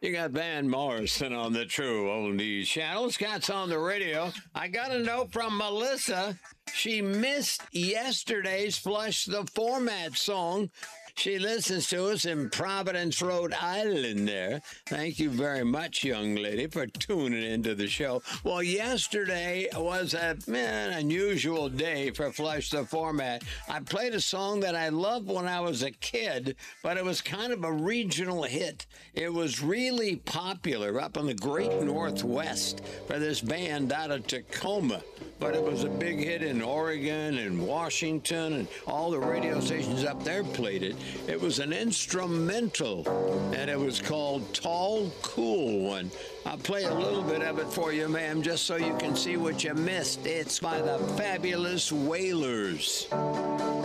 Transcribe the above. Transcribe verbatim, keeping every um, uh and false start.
You got Van Morrison on the True Oldies channel. Scott's on the radio. I got a note from Melissa. She missed yesterday's Flush the Format song. She listens to us in Providence, Rhode Island there. Thank you very much, young lady, for tuning into the show. Well, yesterday was a, man, unusual day for Flush the Format. I played a song that I loved when I was a kid, but it was kind of a regional hit. It was really popular up in the great Northwest for this band out of Tacoma. But it was a big hit in Oregon and Washington, and all the radio stations up there played it. It was an instrumental, and it was called Tall, Cool One. I'll play a little bit of it for you, ma'am, just so you can see what you missed. It's by the Fabulous Wailers.